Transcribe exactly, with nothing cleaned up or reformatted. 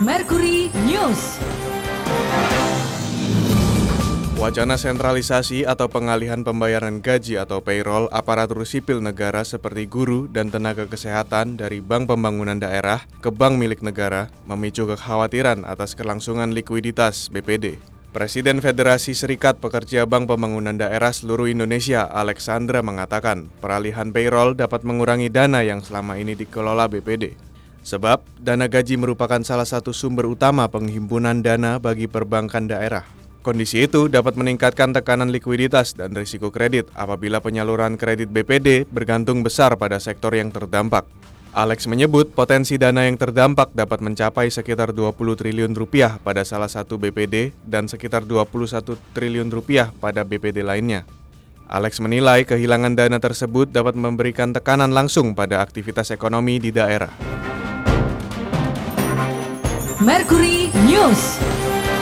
Mercury News. Wacana sentralisasi atau pengalihan pembayaran gaji atau payroll aparatur sipil negara seperti guru dan tenaga kesehatan dari Bank Pembangunan Daerah ke bank milik negara memicu kekhawatiran atas kelangsungan likuiditas B P D. Presiden Federasi Serikat Pekerja Bank Pembangunan Daerah seluruh Indonesia, Alexandra, mengatakan peralihan payroll dapat mengurangi dana yang selama ini dikelola B P D. Sebab, dana gaji merupakan salah satu sumber utama penghimpunan dana bagi perbankan daerah. Kondisi itu dapat meningkatkan tekanan likuiditas dan risiko kredit apabila penyaluran kredit B P D bergantung besar pada sektor yang terdampak. Alex menyebut potensi dana yang terdampak dapat mencapai sekitar dua puluh triliun rupiah pada salah satu B P D dan sekitar dua puluh satu triliun rupiah pada B P D lainnya. Alex menilai kehilangan dana tersebut dapat memberikan tekanan langsung pada aktivitas ekonomi di daerah. Mercury News.